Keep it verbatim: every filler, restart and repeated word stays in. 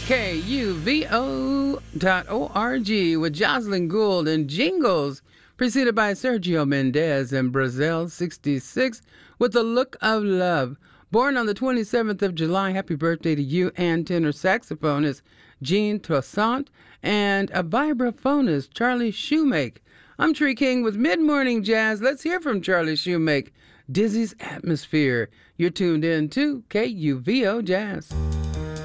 K U V O dot O R G with Jocelyn Gould and Jingles, preceded by Sergio Mendez and Brazil sixty-six with The Look of Love. Born on the twenty-seventh of July, happy birthday to you, and tenor saxophonist Jean Toussaint and a vibraphonist Charlie Shoemake. I'm Tree King with Mid-Morning Jazz. Let's hear from Charlie Shoemake. Dizzy's Atmosphere. You're tuned in to K U V O Jazz.